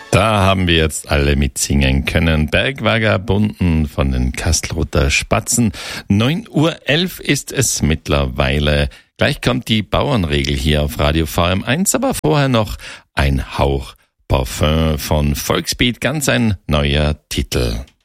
Da haben wir jetzt alle mitsingen können. Bergvagabunden von den Kastelruther Spatzen. 9:11 Uhr ist es mittlerweile. Gleich kommt die Bauernregel hier auf Radio VM1, aber vorher noch ein Hauch Parfum von Volksbeat, ganz ein neuer Titel.